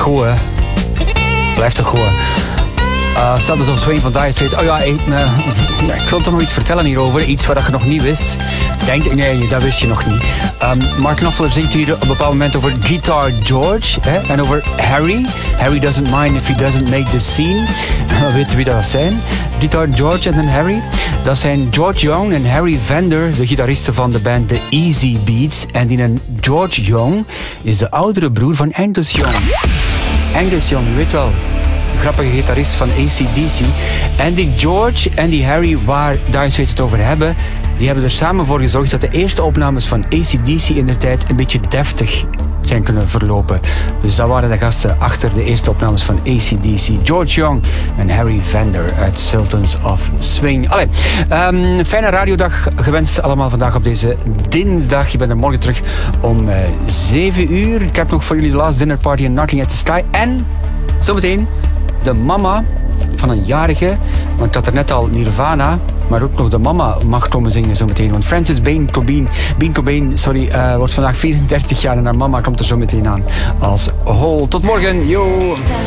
goed, hè? Blijft toch goed. Sanders of Swain van Dire Straits. Oh ja, ik wil toch nog iets vertellen hierover. Iets wat je nog niet wist. Nee, dat wist je nog niet. Mark Knopfler zingt hier op een bepaald moment over Guitar George. Hè, en over Harry. Harry doesn't mind if he doesn't make the scene. We weten wie dat zijn. Guitar George en dan Harry. Dat zijn George Young en Harry Vender, de gitaristen van de band The Easy Beats. En die George Young is de oudere broer van Angus Young. Angus Young, je weet wel. Grappige gitarist van AC/DC. En die George en die Harry, waar Dire Straits het over hebben, die hebben er samen voor gezorgd dat de eerste opnames van AC/DC in der tijd een beetje deftig zijn kunnen verlopen. Dus dat waren de gasten achter de eerste opnames van AC/DC. George Young en Harry Vender uit Sultans of Swing. Allee, fijne radiodag gewenst allemaal vandaag op deze dinsdag. Je bent er morgen terug om 7 uur. Ik heb nog voor jullie de Last Dinner Party in Knocking at the Sky. En zometeen de mama van een jarige, want ik had er net al Nirvana, maar ook nog de mama mag komen zingen zometeen. Want Frances Bean Cobain, wordt vandaag 34 jaar en haar mama komt er zo meteen aan als Hole. Tot morgen, yo!